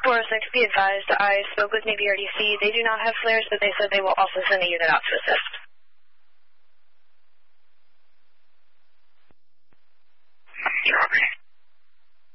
406, be advised, I spoke with Navy RDC. They do not have flares, but they said they will also send a unit out to assist.